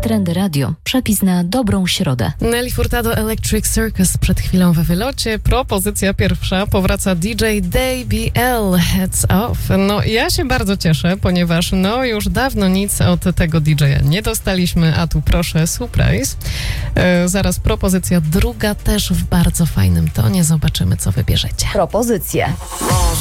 Trendy Radio. Przepis na dobrą środę. Nelly Furtado, Electric Circus przed chwilą we wylocie. Propozycja pierwsza. Powraca DJ Davey L. Heads Off. No ja się bardzo cieszę, ponieważ już dawno nic od tego DJ-a nie dostaliśmy, a tu proszę surprise. Zaraz propozycja druga też w bardzo fajnym tonie. Zobaczymy, co wybierzecie. Propozycje.